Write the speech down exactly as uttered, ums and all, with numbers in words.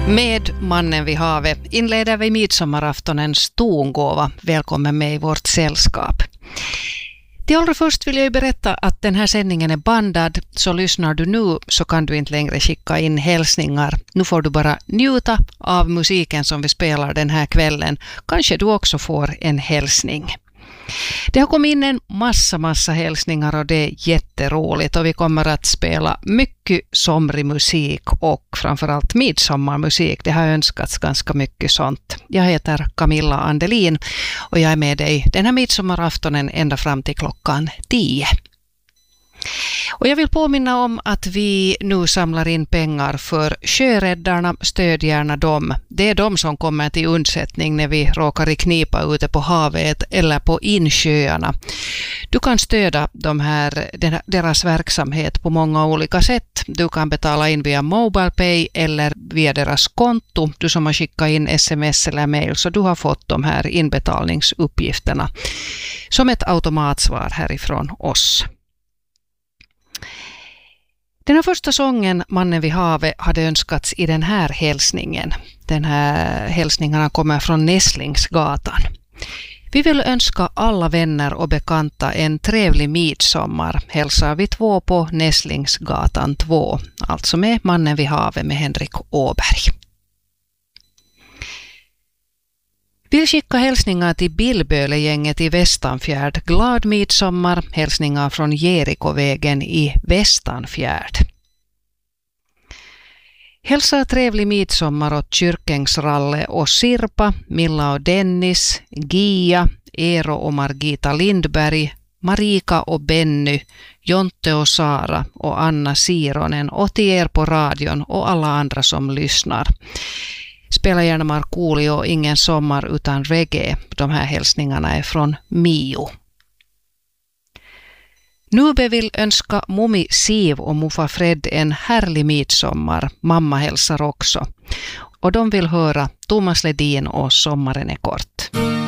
Med Mannen vid havet inleder vi midsommaraftonens tongåva. Välkommen med i vårt sällskap. Till allra först vill jag ju berätta att den här sändningen är bandad, så lyssnar du nu så kan du inte längre skicka in hälsningar. Nu får du bara njuta av musiken som vi spelar den här kvällen. Kanske du också får en hälsning. Det har kommit in en massa massa hälsningar och det är jätteroligt, och vi kommer att spela mycket somrig musik och framförallt midsommarmusik. Det har önskats ganska mycket sånt. Jag heter Camilla Andelin och jag är med dig den här midsommaraftonen ända fram till klockan tio. Och jag vill påminna om att vi nu samlar in pengar för sjöräddarna. Stöd gärna dem. Det är de som kommer till undsättning när vi råkar i knipa ute på havet eller på insjöarna. Du kan stödja de här, deras verksamhet på många olika sätt. Du kan betala in via MobilePay eller via deras konto. Du som har skickat in sms eller mail, så du har fått de här inbetalningsuppgifterna som ett automatsvar härifrån oss. Den här första sången, Mannen vid havet, hade önskats i den här hälsningen. Den här hälsningarna kommer från Nässlingsgatan. Vi vill önska alla vänner och bekanta en trevlig midsommar. Hälsar vi två på Nässlingsgatan två. Alltså med Mannen vid havet med Henrik Åberg. Vill skicka hälsningar till Billbölegänget i Västanfjärd. Glad midsommar. Hälsningar från Jerikovägen i Västanfjärd. Hälsa trevlig midsommar åt Kyrkängsralle och Sirpa, Milla och Dennis, Gia, Eero och Margita Lindberg, Marika och Benny, Jonte och Sara och Anna Sironen, och till er på radion och alla andra som lyssnar. Spela gärna Markoolio, Ingen sommar utan reggae. De här hälsningarna är från Mio. Nube vill önska Mummi Siv och Muffa Fred en härlig midsommar. Mamma hälsar också. Och de vill höra Thomas Ledin och Sommaren är kort.